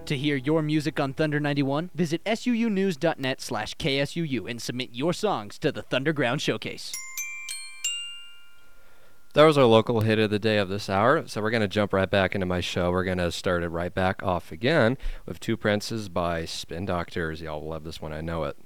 To hear your music on Thunder 91, visit suunews.net/KSUU and submit your songs to the Thunderground Showcase. That was our local hit of the day of this hour, so we're going to jump right back into my show. We're going to start it right back off again with Two Princes by Spin Doctors. Y'all will love this one, I know it.